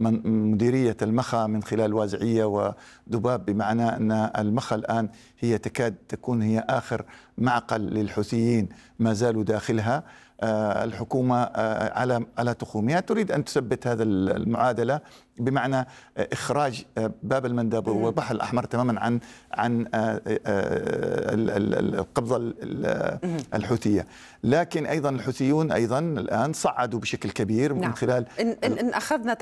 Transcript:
مديرية المخا من خلال وازعية ودباب، بمعنى أن المخا الآن هي تكاد تكون هي آخر معقل للحوثيين ما زالوا داخلها. الحكومة على تخومها تريد أن تثبت هذا المعادلة، بمعنى إخراج باب المندب والبحر الأحمر تماما عن القبضة الحوثية. لكن أيضا الحوثيون أيضا الآن صعدوا بشكل كبير من خلال إن أخذنا